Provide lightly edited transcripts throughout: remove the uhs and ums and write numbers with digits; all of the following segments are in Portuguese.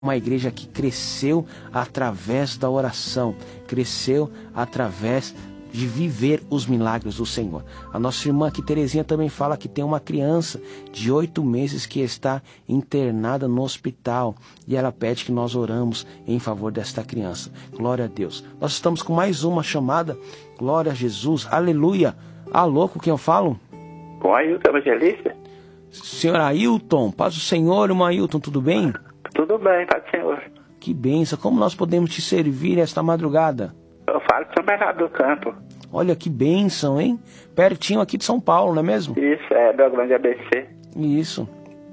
uma igreja que cresceu através da oração, cresceu através de viver os milagres do Senhor. A nossa irmã aqui, Terezinha, também fala que tem uma criança de 8 meses que está internada no hospital e ela pede que nós oramos em favor desta criança. Glória a Deus. Nós estamos com mais uma chamada. Glória a Jesus. Aleluia. Alô, com quem eu falo? Com Ailton Evangelista. Senhor Ailton, paz do Senhor, irmão Ailton, tudo bem? Tudo bem, paz do Senhor. Que bênção. Como nós podemos te servir esta madrugada? Eu falo de São Bernardo do Campo. Olha que bênção, hein? Pertinho aqui de São Paulo, não é mesmo? Isso, é do Grande ABC. Isso.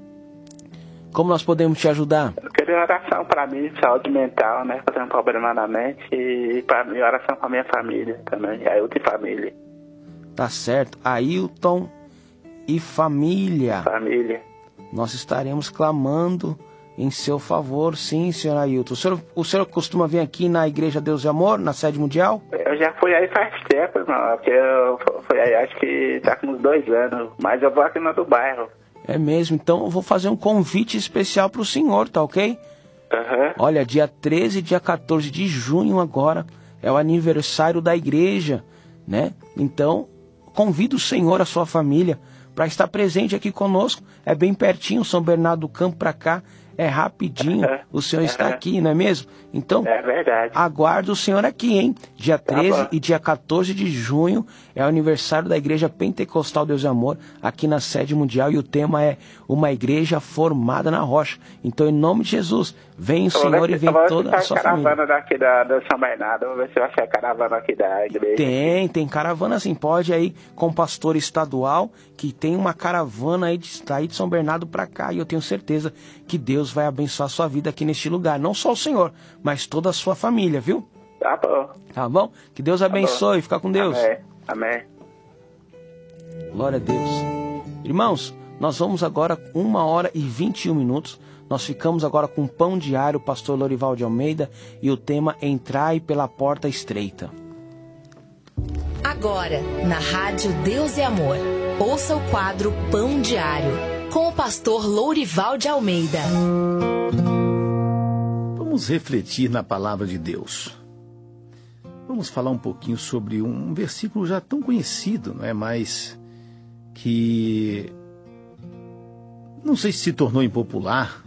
Como nós podemos te ajudar? Eu queria oração para mim, saúde mental, né? Eu tenho um problema na mente e para mim, oração para minha família também, Ailton e família. Tá certo. Ailton e família. Família. Nós estaremos clamando em seu favor, sim, senhor Ailton. O senhor costuma vir aqui na Igreja Deus e Amor, na sede mundial? Eu já fui aí faz tempo, irmão, porque eu fui aí, acho que tá com uns 2 anos, mas eu vou aqui no do bairro. É mesmo, então eu vou fazer um convite especial para o senhor, tá ok? Uhum. Olha, dia 13 e dia 14 de junho agora é o aniversário da igreja, né? Então, convido o senhor, a sua família, para estar presente aqui conosco. É bem pertinho, São Bernardo do Campo para cá. É rapidinho, o senhor está aqui, não é mesmo? Então, é verdade. Aguardo o senhor aqui, hein? Dia 13 e dia 14 de junho é o aniversário da Igreja Pentecostal Deus e Amor, aqui na sede mundial, e o tema é uma igreja formada na rocha. Então, em nome de Jesus, vem o senhor e vem toda a sua família. Caravana daqui do São Bernardo, vamos ver se vai ser caravana aqui da igreja. Tem caravana sim, pode aí com o pastor estadual, que tem uma caravana aí de São Bernardo para cá, e eu tenho certeza que Deus vai abençoar a sua vida aqui neste lugar. Não só o senhor, mas toda a sua família, viu? Tá bom. Tá bom? Que Deus abençoe. Fica com Deus. Amém. Amém. Glória a Deus. Irmãos, nós vamos agora 1h21. Nós ficamos agora com o Pão Diário, pastor Lorival de Almeida, e o tema Entrai pela Porta Estreita. Agora, na Rádio Deus e Amor, ouça o quadro Pão Diário, com o pastor Lourival de Almeida. Vamos refletir na palavra de Deus. Vamos falar um pouquinho sobre um versículo já tão conhecido, não é? Mas que não sei se tornou impopular,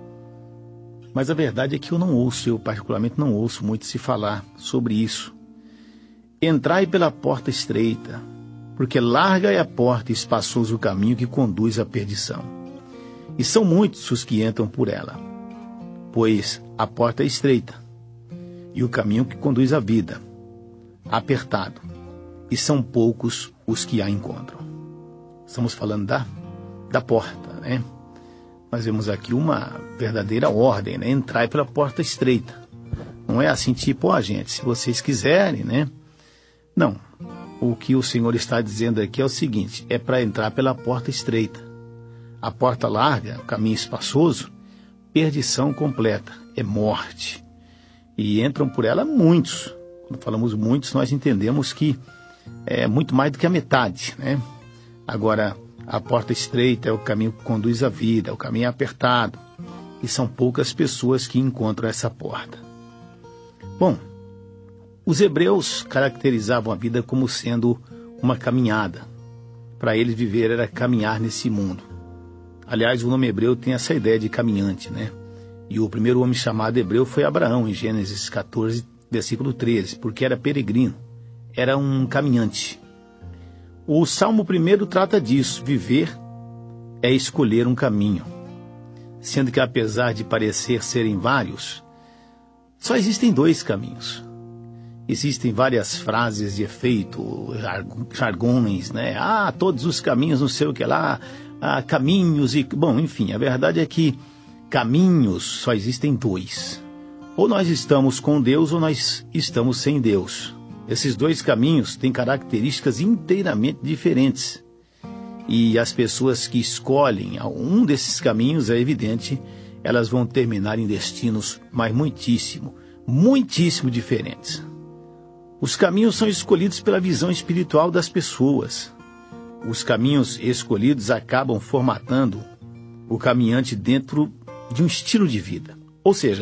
mas a verdade é que eu particularmente não ouço muito se falar sobre isso. Entrai pela porta estreita, porque larga é a porta e espaçoso o caminho que conduz à perdição. E são muitos os que entram por ela. Pois a porta é estreita, e o caminho que conduz à vida, apertado, e são poucos os que a encontram. Estamos falando da porta, né? Nós vemos aqui uma verdadeira ordem, né? Entrai pela porta estreita. Não é assim tipo, gente, se vocês quiserem, né? Não. O que o Senhor está dizendo aqui é o seguinte, é para entrar pela porta estreita. A porta larga, o caminho espaçoso, perdição completa, é morte. E entram por ela muitos. Quando falamos muitos, nós entendemos que é muito mais do que a metade, né? Agora, a porta estreita é o caminho que conduz à vida, é o caminho apertado. E são poucas pessoas que encontram essa porta. Bom, os hebreus caracterizavam a vida como sendo uma caminhada. Para eles viver era caminhar nesse mundo. Aliás, o nome hebreu tem essa ideia de caminhante, né? E o primeiro homem chamado hebreu foi Abraão, em Gênesis 14, versículo 13, porque era peregrino, era um caminhante. O Salmo 1 trata disso, viver é escolher um caminho. Sendo que apesar de parecer serem vários, só existem 2 caminhos. Existem várias frases de efeito, jargões, né? Todos os caminhos, não sei o que lá, caminhos e... Bom, enfim, a verdade é que caminhos só existem 2. Ou nós estamos com Deus ou nós estamos sem Deus. Esses 2 caminhos têm características inteiramente diferentes. E as pessoas que escolhem um desses caminhos, é evidente, elas vão terminar em destinos, mas muitíssimo diferentes. Os caminhos são escolhidos pela visão espiritual das pessoas. Os caminhos escolhidos acabam formatando o caminhante dentro de um estilo de vida. Ou seja,